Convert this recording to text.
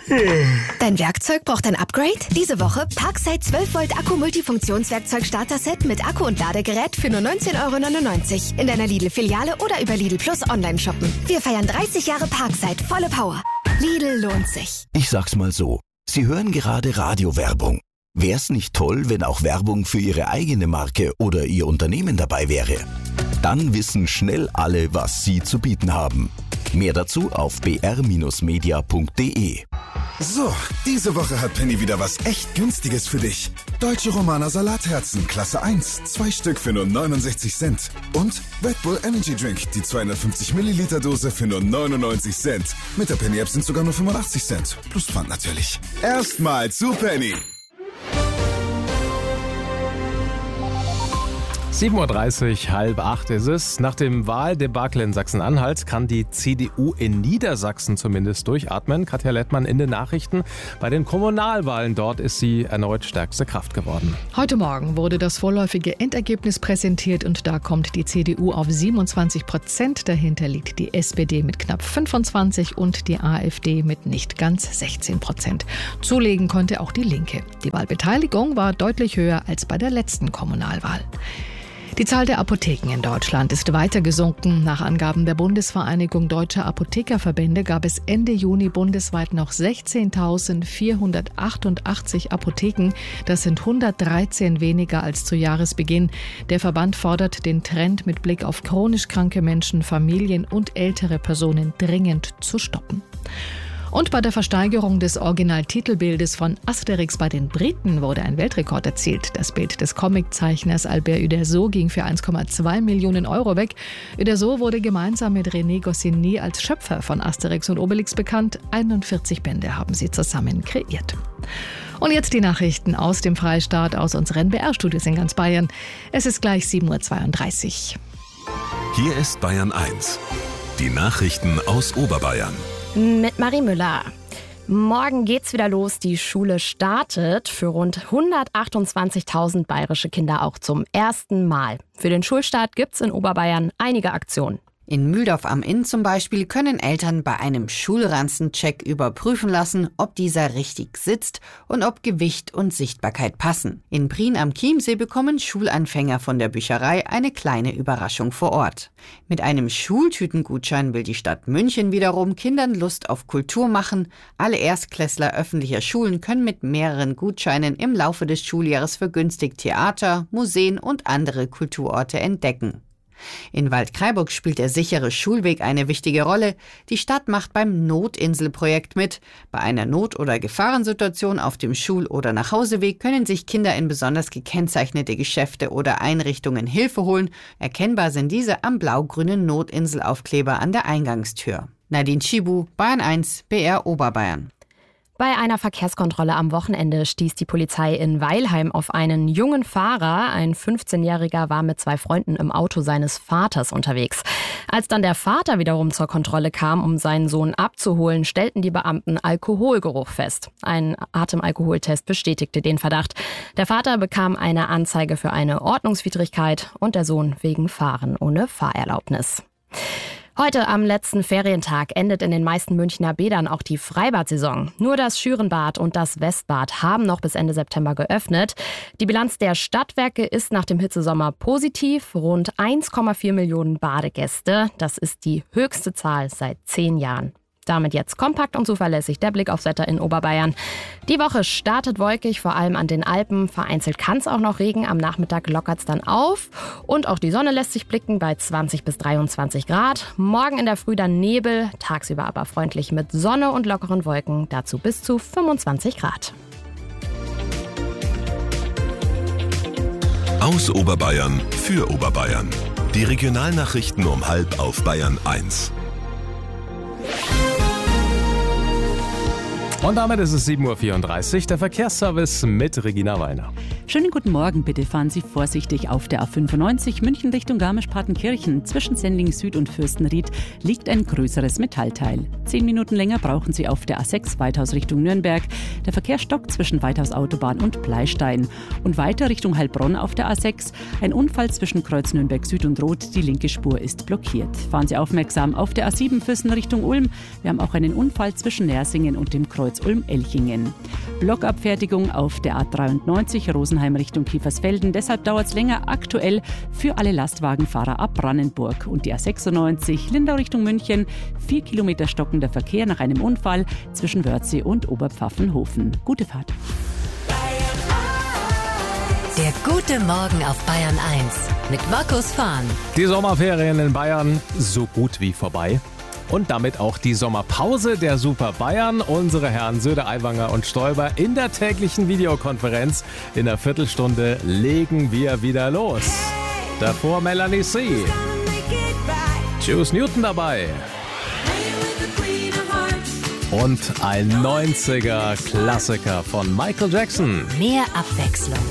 Dein Werkzeug braucht ein Upgrade? Diese Woche Parkside 12 Volt Akku Multifunktionswerkzeug Starter-Set mit Akku und Ladegerät für nur 19,99 € in deiner Lidl-Filiale oder über Lidl Plus online shoppen. Wir feiern 30 Jahre Parkside, volle Power. Lidl lohnt sich. Ich sag's mal so, Sie hören gerade Radiowerbung. Wär's nicht toll, wenn auch Werbung für Ihre eigene Marke oder Ihr Unternehmen dabei wäre? Dann wissen schnell alle, was Sie zu bieten haben. Mehr dazu auf br-media.de. So, diese Woche hat Penny wieder was echt Günstiges für dich. Deutsche Romaner Salatherzen, Klasse 1, 2 Stück für nur 69 Cent. Und Red Bull Energy Drink, die 250 Milliliter Dose für nur 99 Cent. Mit der Penny App sind sogar nur 85 Cent. Plus Pfand natürlich. Erstmal zu Penny. 7:30 Uhr, 7:30 ist es. Nach dem Wahldebakel in Sachsen-Anhalt kann die CDU in Niedersachsen zumindest durchatmen. Katja Lettmann in den Nachrichten. Bei den Kommunalwahlen dort ist sie erneut stärkste Kraft geworden. Heute Morgen wurde das vorläufige Endergebnis präsentiert und da kommt die CDU auf 27%. Dahinter liegt die SPD mit knapp 25% und die AfD mit nicht ganz 16%. Zulegen konnte auch die Linke. Die Wahlbeteiligung war deutlich höher als bei der letzten Kommunalwahl. Die Zahl der Apotheken in Deutschland ist weiter gesunken. Nach Angaben der Bundesvereinigung Deutscher Apothekerverbände gab es Ende Juni bundesweit noch 16.488 Apotheken. Das sind 113 weniger als zu Jahresbeginn. Der Verband fordert den Trend mit Blick auf chronisch kranke Menschen, Familien und ältere Personen dringend zu stoppen. Und bei der Versteigerung des Originaltitelbildes von Asterix bei den Briten wurde ein Weltrekord erzielt. Das Bild des Comiczeichners Albert Uderzo ging für 1,2 Millionen € weg. Uderzo wurde gemeinsam mit René Goscinny als Schöpfer von Asterix und Obelix bekannt. 41 Bände haben sie zusammen kreiert. Und jetzt die Nachrichten aus dem Freistaat, aus unseren BR-Studios in ganz Bayern. Es ist gleich 7:32 Uhr. Hier ist Bayern 1. Die Nachrichten aus Oberbayern. Mit Marie Müller. Morgen geht's wieder los. Die Schule startet für rund 128.000 bayerische Kinder auch zum ersten Mal. Für den Schulstart gibt's in Oberbayern einige Aktionen. In Mühldorf am Inn zum Beispiel können Eltern bei einem Schulranzencheck überprüfen lassen, ob dieser richtig sitzt und ob Gewicht und Sichtbarkeit passen. In Prien am Chiemsee bekommen Schulanfänger von der Bücherei eine kleine Überraschung vor Ort. Mit einem Schultütengutschein will die Stadt München wiederum Kindern Lust auf Kultur machen. Alle Erstklässler öffentlicher Schulen können mit mehreren Gutscheinen im Laufe des Schuljahres vergünstigt Theater, Museen und andere Kulturorte entdecken. In Waldkraiburg spielt der sichere Schulweg eine wichtige Rolle. Die Stadt macht beim Notinselprojekt mit. Bei einer Not- oder Gefahrensituation auf dem Schul- oder Nachhauseweg können sich Kinder in besonders gekennzeichnete Geschäfte oder Einrichtungen Hilfe holen. Erkennbar sind diese am blau-grünen Notinselaufkleber an der Eingangstür. Nadine Schibu, Bayern 1, BR Oberbayern. Bei einer Verkehrskontrolle am Wochenende stieß die Polizei in Weilheim auf einen jungen Fahrer. Ein 15-Jähriger war mit 2 Freunden im Auto seines Vaters unterwegs. Als dann der Vater wiederum zur Kontrolle kam, um seinen Sohn abzuholen, stellten die Beamten Alkoholgeruch fest. Ein Atemalkoholtest bestätigte den Verdacht. Der Vater bekam eine Anzeige für eine Ordnungswidrigkeit und der Sohn wegen Fahren ohne Fahrerlaubnis. Heute am letzten Ferientag endet in den meisten Münchner Bädern auch die Freibad-Saison. Nur das Schürenbad und das Westbad haben noch bis Ende September geöffnet. Die Bilanz der Stadtwerke ist nach dem Hitzesommer positiv. Rund 1,4 Millionen Badegäste. Das ist die höchste Zahl seit 10 Jahren. Damit jetzt kompakt und zuverlässig der Blick aufs Wetter in Oberbayern. Die Woche startet wolkig, vor allem an den Alpen. Vereinzelt kann es auch noch Regen. Am Nachmittag lockert es dann auf. Und auch die Sonne lässt sich blicken bei 20 bis 23 Grad. Morgen in der Früh dann Nebel, tagsüber aber freundlich mit Sonne und lockeren Wolken. Dazu bis zu 25 Grad. Aus Oberbayern für Oberbayern. Die Regionalnachrichten um 12:30 auf Bayern 1. Und damit ist es 7:34 Uhr, der Verkehrsservice mit Regina Weiner. Schönen guten Morgen, bitte fahren Sie vorsichtig auf der A95 München Richtung Garmisch-Partenkirchen. Zwischen Sendling Süd und Fürstenried liegt ein größeres Metallteil. 10 Minuten länger brauchen Sie auf der A6 Weithaus Richtung Nürnberg. Der Verkehr stockt zwischen Weithaus Autobahn und Bleistein. Und weiter Richtung Heilbronn auf der A6. Ein Unfall zwischen Kreuz Nürnberg Süd und Roth. Die linke Spur ist blockiert. Fahren Sie aufmerksam auf der A7 Füssen Richtung Ulm. Wir haben auch einen Unfall zwischen Nersingen und dem Kreuz Ulm-Elchingen. Blockabfertigung auf der A93 Rosenheim Richtung Kiefersfelden. Deshalb dauert es länger aktuell für alle Lastwagenfahrer ab Brannenburg. Und die A96 Lindau Richtung München. 4 Kilometer stockender Verkehr nach einem Unfall zwischen Wörthsee und Oberpfaffenhofen. Gute Fahrt. Der gute Morgen auf Bayern 1 mit Markus Fahn. Die Sommerferien in Bayern so gut wie vorbei. Und damit auch die Sommerpause der Super Bayern. Unsere Herren Söder, Aiwanger und Stoiber in der täglichen Videokonferenz. In einer Viertelstunde legen wir wieder los. Davor Melanie C. Juice Newton dabei. Und ein 90er-Klassiker von Michael Jackson. Mehr Abwechslung.